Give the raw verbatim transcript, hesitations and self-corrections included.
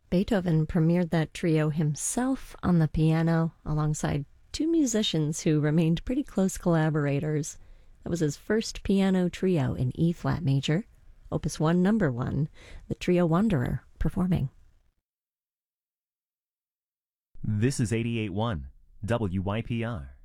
Beethoven premiered that trio himself on the piano alongside two musicians who remained pretty close collaborators. That was his first piano trio in E-flat major, Opus one, number one, the Trio Wanderer performing. This is eighty-eight point one W Y P R.